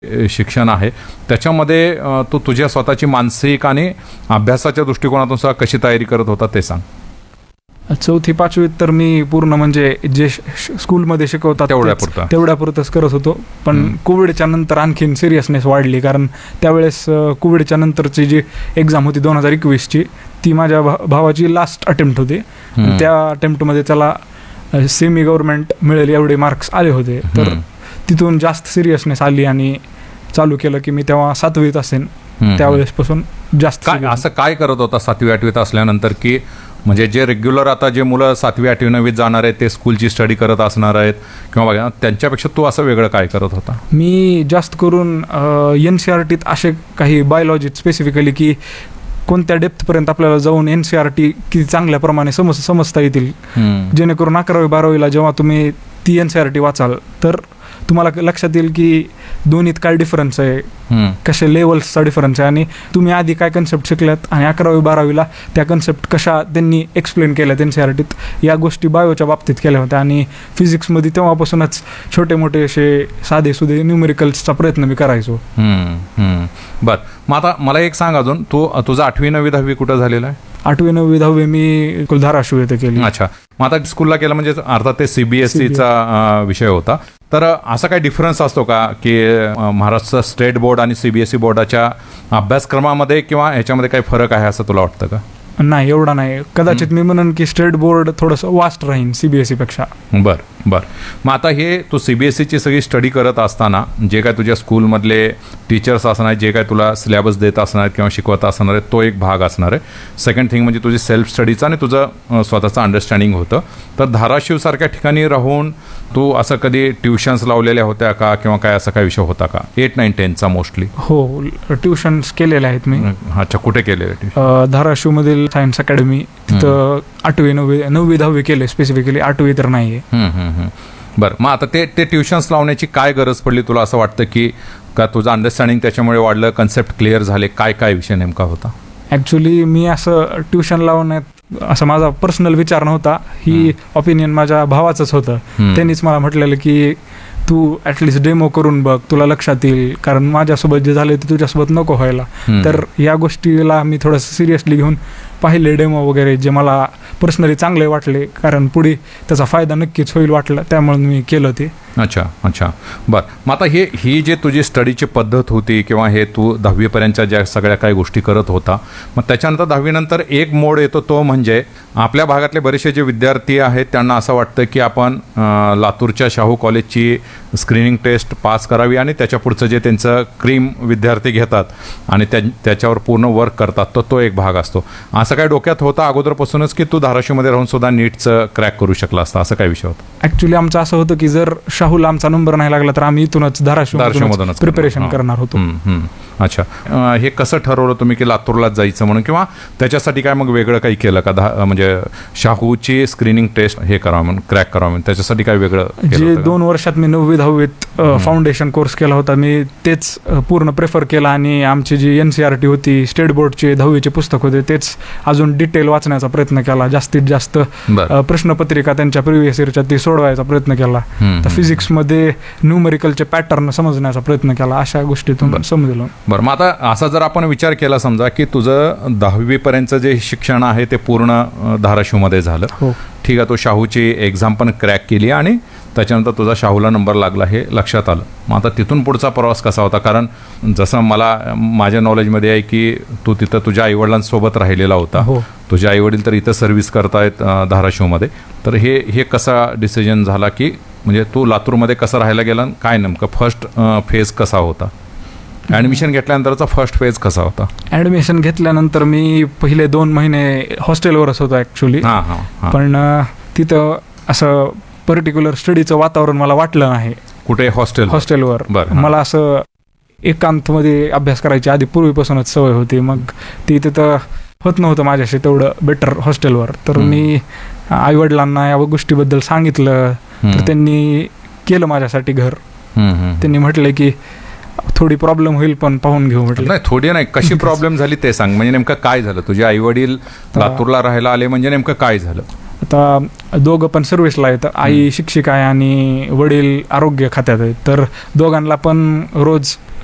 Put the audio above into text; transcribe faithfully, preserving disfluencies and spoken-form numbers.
शिक्षण आहे त्याच्यामध्ये तू तुझ्या स्वतःची मानसिक आणि अभ्यासाच्या दृष्टिकोनातून सुद्धा कशी तयारी करत होता ते सांग. चौथी पाचवीत तर मी पूर्ण म्हणजे जे स्कूलमध्ये शिकवतात तेवढ्यापुरतं तेवढ्यापुरतंच करत होतो. पण कोविडच्या नंतर आणखीन सिरियसनेस वाढली, कारण त्यावेळेस कोविडच्या नंतरची जी एक्झाम होती दोन हजार एकवीसची ती माझ्या भा भावाची लास्ट अटेम्प्ट होती. त्या अटेम्प्टमध्ये त्याला सेमी गव्हर्नमेंट मिळेल एवढे मार्क्स आले होते. तर तिथून जास्त सिरियसनेस आली आणि चालू केलं की मी तेव्हा सातवीत असेन त्यावेळेसपासून जास्त. काय असं काय करत होता सातवी आठवीत असल्यानंतर की म्हणजे जे रेग्युलर आता जे मुलं सातवी आठवी नववीत जाणार आहेत ते स्कूलची स्टडी करत असणार आहेत किंवा बघा त्यांच्यापेक्षा तू असं वेगळं काय करत होता? मी जास्त करून एन सी आर टीत असे काही बायोलॉजीत स्पेसिफिकली की कोणत्या डेप्थपर्यंत आपल्याला जाऊन एन सी आर टी किती चांगल्या प्रमाणे समज समजता येतील, जेणेकरून अकरावी बारावीला जेव्हा तुम्ही ती एन सी आर टी वाचाल तर तुम्हाला लक्षात येईल की दोन्हीत काय डिफरन्स आहे, कशा लेवल्सचा डिफरन्स आहे आणि तुम्ही आधी काय कन्सेप्ट शिकल्यात आणि अकरावी बारावीला त्या कन्सेप्ट कशा त्यांनी एक्सप्लेन केल्यात एन सी आर टीत, या गोष्टी बायोच्या बाबतीत केल्या होत्या. आणि फिजिक्समध्ये तेव्हापासूनच छोटे मोठे असे साधे सुधे न्यूमेरिकल्सचा प्रयत्न मी करायचो. बर, मग आता मला एक सांग अजून, तू तुझा आठवी नववी दहावी कुठं झालेला आहे? आठवी नववी दहावी मी धाराशिव येथे केली. अच्छा, मग आता स्कूलला केलं म्हणजे अर्थात ते सीबीएसईचा विषय होता. तर असा काही डिफरन्स असतो का की महाराष्ट्र स्टेट बोर्ड आणि सीबीएसई बोर्डाच्या अभ्यासक्रमामध्ये किंवा ह्याच्यामध्ये काही फरक आहे असं तुला वाटतं का? नाही, एवढा नाही. कदाचित मी म्हणून की स्टेट बोर्ड थोडंसं वास्ट राहीन सीबीएसई पेक्षा. बर बर मग आता हे तू सीबीएसईची सगळी स्टडी करत असताना जे काय तुझ्या स्कूलमधले टीचर्स असणार आहेत, जे काय तुला सिलेबस देत असणार आहेत किंवा शिकवत असणार आहे, तो एक भाग असणार आहे. सेकंड थिंग म्हणजे तुझी सेल्फ स्टडीचं आणि तुझं स्वतःचं अंडरस्टँडिंग होतं. तर धाराशिवसारख्या ठिकाणी राहून तू असं कधी ट्युशन्स लावलेल्या होत्या का किंवा काय असा काय विषय होता का एट नाईन टेनचा मोस्टली? हो, ट्युशन्स केलेल्या आहेत मी. अच्छा, कुठे केले? धाराशिवमधील सायन्स अकॅडमी, तिथं आठवी नववी नववी दहावी केले स्पेसिफिकली, आठवी तर नाही आहे. बरं, मग आता ते ते ट्युशन्स लावण्याची काय गरज पडली तुला? असं वाटतं की का तुझं अंडरस्टँडिंग त्याच्यामुळे वाढलं, कन्सेप्ट क्लिअर झाले, काय काय विषय नेमका होता? ॲक्च्युली मी असं ट्युशन लावण्यात असा माझा पर्सनल विचार नव्हता, ही ओपिनियन माझ्या भावाचंच होतं. त्यांनीच मला म्हटलेलं की तू ॲटलिस्ट डेमो करून बघ, तुला लक्षात येईल, कारण माझ्यासोबत जे झाले ते तुझ्यासोबत नको व्हायला. तर या गोष्टीला मी थोडंसं सिरियसली घेऊन पाहिले डेमो वगैरे, जे मला पर्सनली चांगले वाटले, कारण पुढे त्याचा फायदा नक्कीच होईल वाटलं, त्यामुळे मी केलं ते. अच्छा अच्छा बरं, मग आता हे ही जे तुझी स्टडीची पद्धत होती किंवा हे तू दहावीपर्यंतच्या ज्या सगळ्या काही गोष्टी करत होता, मग त्याच्यानंतर दहावीनंतर एक मोड येतो, तो म्हणजे आपल्या भागातले बरेचसे जे विद्यार्थी आहेत त्यांना असं वाटतं की आपण लातूरच्या शाहू कॉलेजची स्क्रीनिंग टेस्ट पास करावी आणि त्याच्या पुढचं जे त्यांचं क्रीम विद्यार्थी घेतात आणि त्या त्याच्यावर पूर्ण वर्क करतात, तो तो एक भाग असतो. असं काय डोक्यात होता अगोदरपासूनच की तू धाराशिवमध्ये राहून सुद्धा नीटचं क्रॅक करू शकला असता, असं काय विषय होता? ॲक्च्युली आमचं असं होतं की जर शाहूला आमचा नंबर नाही लागला तर आम्ही इथूनच धाराशिवमधूनच प्रिपरेशन करणार होतो. अच्छा, हे कसं ठरवलं तुम्ही की लातूरलाच जायचं म्हणून, किंवा त्याच्यासाठी काय मग वेगळं काही केलं का? दहा म्हणजे शाहूची स्क्रीनिंग टेस्ट हे करावं म्हणून, क्रॅक करावं म्हणून, त्याच्यासाठी काय वेगळं? जे दोन वर्षात मी नववी दहावीत फाउंडेशन कोर्स केला होता, मी तेच पूर्ण प्रेफर केला आणि आमची G N C R T होती, स्टेट बोर्डचे दहावीचे पुस्तक होते, तेच अजून डिटेल वाचण्याचा प्रयत्न केला. जास्तीत जास्त प्रश्नपत्रिका त्यांच्या प्रिव्हियस इयरच्या ती सोडवायचा प्रयत्न केला. तर फिजिक्समध्ये न्यूमेरिकलचे पॅटर्न समजण्याचा प्रयत्न केला. अशा गोष्टीतून समजलं. बरं, मग आता असा जर आपण विचार केला समजा की तुझं दहावीपर्यंतचं जे शिक्षण आहे ते पूर्ण धाराशिवमध्ये झालं, हो ठीक आहे, तो शाहूची एक्झाम पण क्रॅक केली आणि त्याच्यानंतर तुझा शाहूला नंबर लागला हे लक्षात आलं. मग आता तिथून पुढचा प्रवास कसा होता? कारण जसं मला माझ्या नॉलेजमध्ये आहे की तू तिथं तुझ्या आईवडिलांसोबत राहिलेला होता. हो, तुझे आईवडील तर इथं सर्व्हिस करतायत धाराशिवमध्ये. तर हे हे कसा डिसिजन झाला की म्हणजे तू लातूरमध्ये कसं राहायला गेला, काय नेमकं फर्स्ट फेज कसा होता? ॲडमिशन घेतल्यानंतरचा फर्स्ट फेज कसा होता? ॲडमिशन घेतल्यानंतर मी पहिले दोन महिने हॉस्टेलवरच होतो ॲक्च्युली. हां हां पण तिथं असं पर्टिक्युलर स्टडीचं वातावरण मला वाटलं नाही. कुठे? हॉस्टेल हॉस्टेलवर. मला असं एकांतमध्ये अभ्यास करायची आधी पूर्वीपासूनच सवय होती, मग ती तिथं होत नव्हतं माझ्याशी तेवढं बेटर हॉस्टेलवर. तर मी आईवडिलांना या गोष्टीबद्दल सांगितलं, तर त्यांनी केलं माझ्यासाठी घर. त्यांनी म्हटलं की थोडी प्रॉब्लेम होईल पण पाहून घेऊ म्हटलं. नाही, थोडी नाही, कशी प्रॉब्लेम झाली ते सांग. म्हणजे नेमकं काय झालं? तुझे आई वडील लातूरला राहायला आले म्हणजे नेमकं काय झालं? आता दोघं पण सर्व्हिसला आहेत. आई शिक्षिका आहे आणि वडील आरोग्य खात्यात आहेत. तर दोघांना पण रोज